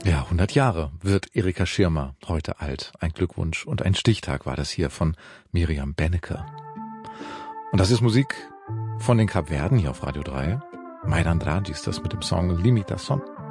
Ja, 100 Jahre wird Erika Schirmer heute alt. Ein Glückwunsch und ein Stichtag war das hier von Miriam Benneke. Und das ist Musik von den Kapverden hier auf Radio 3. Maidan Draghi ist das mit dem Song Limitason.